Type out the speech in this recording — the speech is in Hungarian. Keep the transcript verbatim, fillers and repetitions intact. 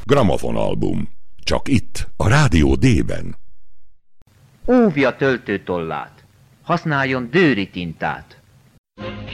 Gramofonalbum. Csak itt, a Rádió D-ben. Óvja töltőtollát. Használjon dőri tintát.